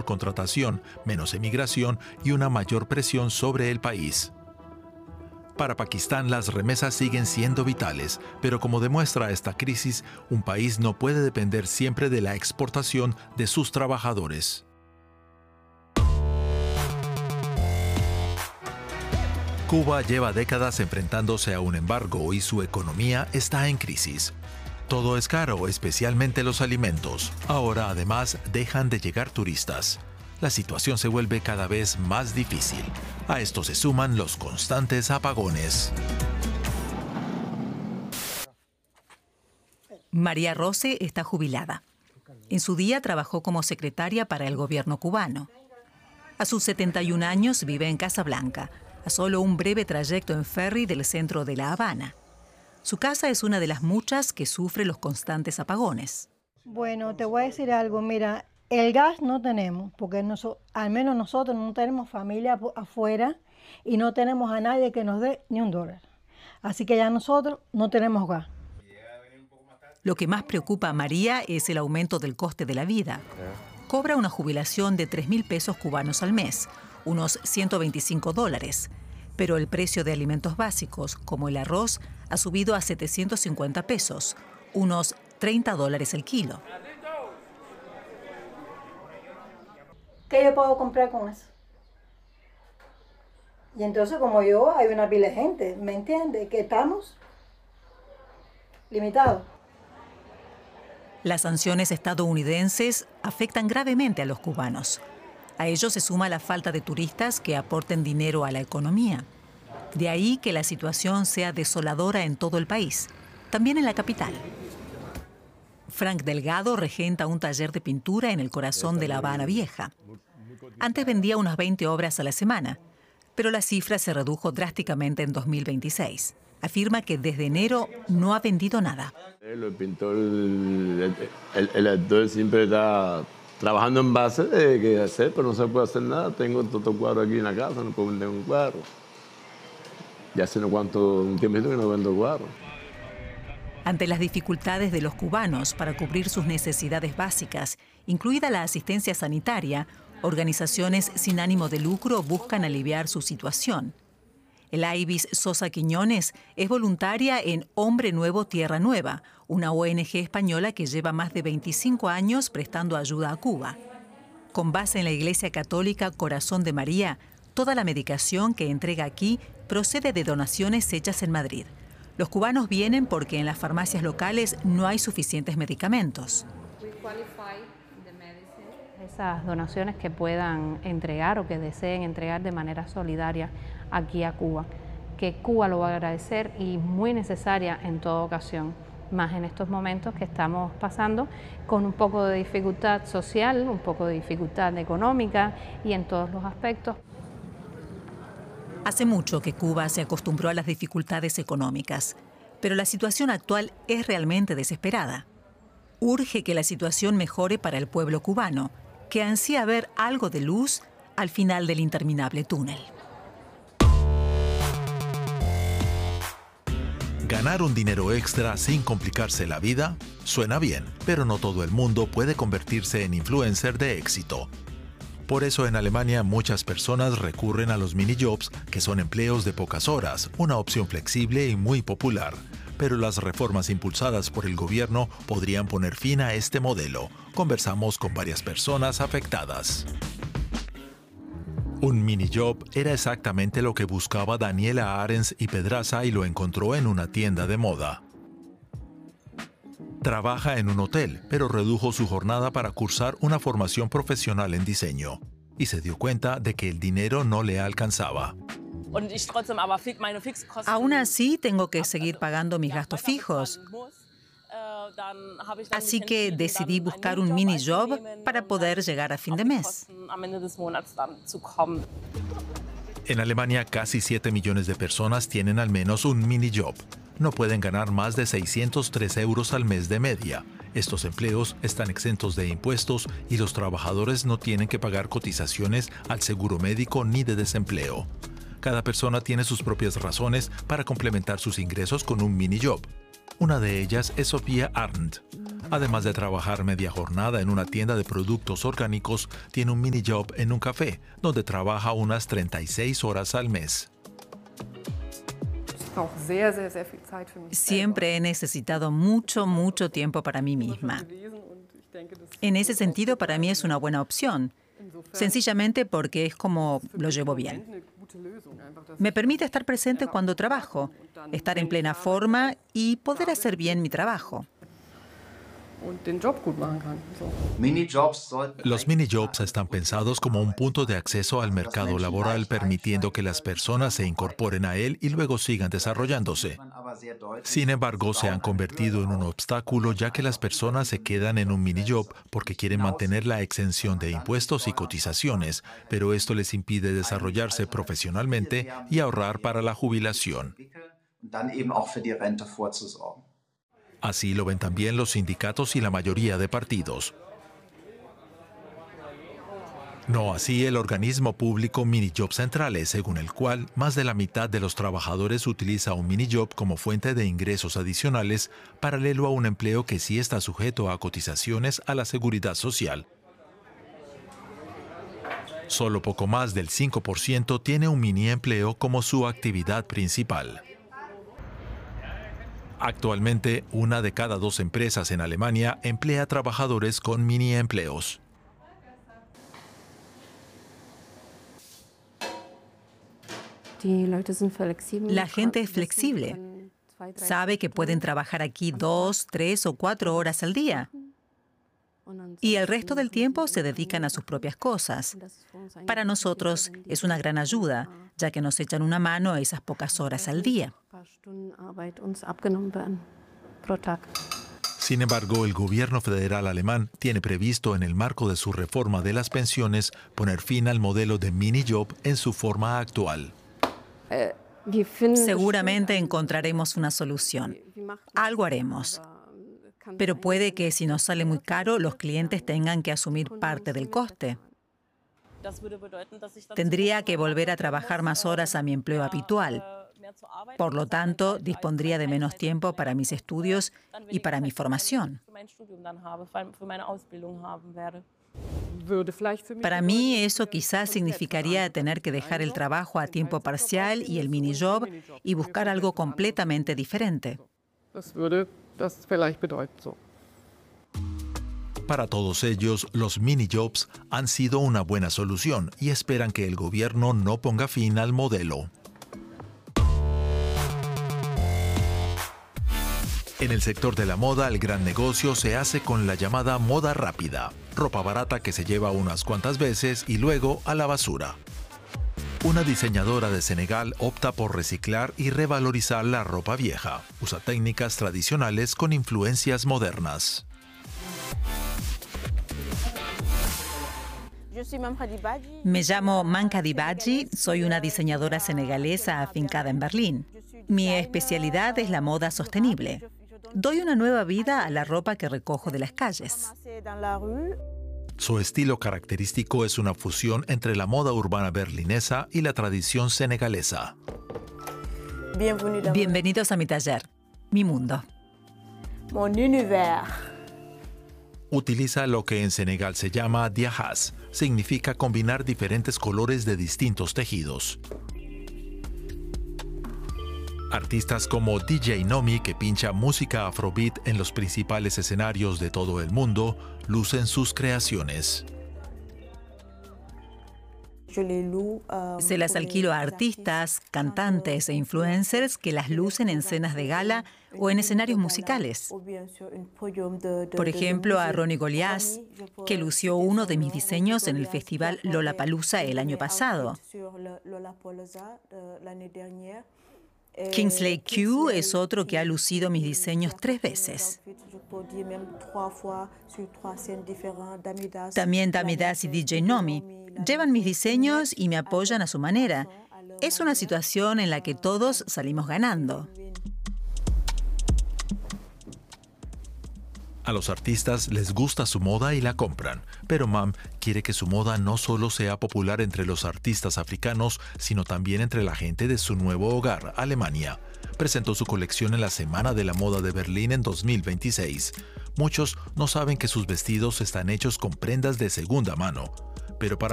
menor contratación, menos emigración y una mayor presión sobre el país. Para Pakistán, las remesas siguen siendo vitales, pero como demuestra esta crisis, un país no puede depender siempre de la exportación de sus trabajadores. Cuba lleva décadas enfrentándose a un embargo y su economía está en crisis. Todo es caro, especialmente los alimentos. Ahora, además, dejan de llegar turistas. La situación se vuelve cada vez más difícil. A esto se suman los constantes apagones. María Rose está jubilada. En su día trabajó como secretaria para el gobierno cubano. A sus 71 años vive en Casablanca, a solo un breve trayecto en ferry del centro de La Habana. Su casa es una de las muchas que sufre los constantes apagones. Bueno, te voy a decir algo, mira. El gas no tenemos, porque al menos nosotros no tenemos familia afuera y no tenemos a nadie que nos dé ni $1. Así que ya nosotros no tenemos gas. Lo que más preocupa a María es el aumento del coste de la vida. Cobra una jubilación de 3.000 pesos cubanos al mes, unos $125. Pero el precio de alimentos básicos, como el arroz, ha subido a 750 pesos, unos $30 el kilo. ¿Qué yo puedo comprar con eso? Y entonces, como yo, hay una pila de gente, ¿me entiende? Que estamos limitados. Las sanciones estadounidenses afectan gravemente a los cubanos. A ello se suma la falta de turistas que aporten dinero a la economía. De ahí que la situación sea desoladora en todo el país, también en la capital. Frank Delgado regenta un taller de pintura en el corazón de La Habana Vieja. Antes vendía unas 20 obras a la semana, pero la cifra se redujo drásticamente en 2026. Afirma que desde enero no ha vendido nada. El pintor, el actor siempre está trabajando en base de qué hacer, pero no se puede hacer nada. Tengo todo cuadro aquí en la casa, no puedo vender un cuadro. Ya hace un tiempito que no vendo cuadros. Ante las dificultades de los cubanos para cubrir sus necesidades básicas, incluida la asistencia sanitaria, organizaciones sin ánimo de lucro buscan aliviar su situación. El Ibis Sosa Quiñones es voluntaria en Hombre Nuevo, Tierra Nueva, una ONG española que lleva más de 25 años prestando ayuda a Cuba. Con base en la Iglesia Católica Corazón de María, toda la medicación que entrega aquí procede de donaciones hechas en Madrid. Los cubanos vienen porque en las farmacias locales no hay suficientes medicamentos. Esas donaciones que puedan entregar o que deseen entregar de manera solidaria aquí a Cuba, que Cuba lo va a agradecer y muy necesaria en toda ocasión, más en estos momentos que estamos pasando con un poco de dificultad social, un poco de dificultad económica y en todos los aspectos. Hace mucho que Cuba se acostumbró a las dificultades económicas, pero la situación actual es realmente desesperada. Urge que la situación mejore para el pueblo cubano, que ansía ver algo de luz al final del interminable túnel. Ganar un dinero extra sin complicarse la vida suena bien, pero no todo el mundo puede convertirse en influencer de éxito. Por eso en Alemania muchas personas recurren a los minijobs, que son empleos de pocas horas, una opción flexible y muy popular. Pero las reformas impulsadas por el gobierno podrían poner fin a este modelo. Conversamos con varias personas afectadas. Un minijob era exactamente lo que buscaba Daniela Arens y Pedraza y lo encontró en una tienda de moda. Trabaja en un hotel, pero redujo su jornada para cursar una formación profesional en diseño. Y se dio cuenta de que el dinero no le alcanzaba. Aún así, tengo que seguir pagando mis gastos fijos. Así que decidí buscar un minijob para poder llegar a fin de mes. En Alemania, casi 7 millones de personas tienen al menos un minijob. No pueden ganar más de 603 euros al mes de media. Estos empleos están exentos de impuestos y los trabajadores no tienen que pagar cotizaciones al seguro médico ni de desempleo. Cada persona tiene sus propias razones para complementar sus ingresos con un minijob. Una de ellas es Sofía Arndt. Además de trabajar media jornada en una tienda de productos orgánicos, tiene un mini job en un café, donde trabaja unas 36 horas al mes. Siempre he necesitado mucho tiempo para mí misma. En ese sentido, para mí es una buena opción, sencillamente porque es como lo llevo bien. Me permite estar presente cuando trabajo, estar en plena forma y poder hacer bien mi trabajo. Los mini jobs están pensados como un punto de acceso al mercado laboral, permitiendo que las personas se incorporen a él y luego sigan desarrollándose. Sin embargo, se han convertido en un obstáculo, ya que las personas se quedan en un mini job porque quieren mantener la exención de impuestos y cotizaciones, pero esto les impide desarrollarse profesionalmente y ahorrar para la jubilación. Así lo ven también los sindicatos y la mayoría de partidos. No así el organismo público Minijob Centrales, según el cual más de la mitad de los trabajadores utiliza un minijob como fuente de ingresos adicionales, paralelo a un empleo que sí está sujeto a cotizaciones a la seguridad social. Solo poco más del 5% tiene un mini empleo como su actividad principal. Actualmente, 1 de cada 2 empresas en Alemania emplea trabajadores con mini empleos. La gente es flexible. Sabe que pueden trabajar aquí 2, 3 o 4 horas al día. Y el resto del tiempo se dedican a sus propias cosas. Para nosotros es una gran ayuda, ya que nos echan una mano esas pocas horas al día. Sin embargo, el gobierno federal alemán tiene previsto, en el marco de su reforma de las pensiones, poner fin al modelo de mini-job en su forma actual. Seguramente encontraremos una solución. Algo haremos. Pero puede que si nos sale muy caro, los clientes tengan que asumir parte del coste. Tendría que volver a trabajar más horas a mi empleo habitual. Por lo tanto, dispondría de menos tiempo para mis estudios y para mi formación. Para mí, eso quizás significaría tener que dejar el trabajo a tiempo parcial y el mini-job y buscar algo completamente diferente. Para todos ellos, los mini-jobs han sido una buena solución y esperan que el gobierno no ponga fin al modelo. En el sector de la moda, el gran negocio se hace con la llamada moda rápida, ropa barata que se lleva unas cuantas veces y luego a la basura. Una diseñadora de Senegal opta por reciclar y revalorizar la ropa vieja. Usa técnicas tradicionales con influencias modernas. Me llamo Manka Dibaji, soy una diseñadora senegalesa afincada en Berlín. Mi especialidad es la moda sostenible. Doy una nueva vida a la ropa que recojo de las calles. Su estilo característico es una fusión entre la moda urbana berlinesa y la tradición senegalesa. Bienvenidos a mi taller, mi mundo. Utiliza lo que en Senegal se llama diahas, significa combinar diferentes colores de distintos tejidos. Artistas como DJ Nomi, que pincha música afrobeat en los principales escenarios de todo el mundo, lucen sus creaciones. Se las alquilo a artistas, cantantes e influencers que las lucen en cenas de gala o en escenarios musicales. Por ejemplo, a Ronnie Goliath, que lució uno de mis diseños en el festival Lollapalooza el año pasado. Kingsley Q es otro que ha lucido mis diseños 3 veces. También Damidas y DJ Nomi llevan mis diseños y me apoyan a su manera. Es una situación en la que todos salimos ganando. A los artistas les gusta su moda y la compran, pero Mam quiere que su moda no solo sea popular entre los artistas africanos, sino también entre la gente de su nuevo hogar, Alemania. Presentó su colección en la Semana de la Moda de Berlín en 2026. Muchos no saben que sus vestidos están hechos con prendas de segunda mano, pero para